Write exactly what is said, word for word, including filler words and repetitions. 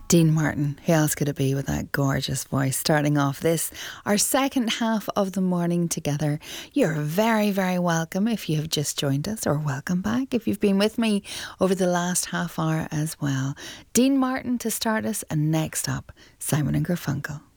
Dean Martin, who else could it be with that gorgeous voice? Starting off this, our second half of the morning together. You're very, very welcome if you have just joined us, or welcome back if you've been with me over the last half hour as well. Dean Martin to start us, and next up, Simon and Garfunkel.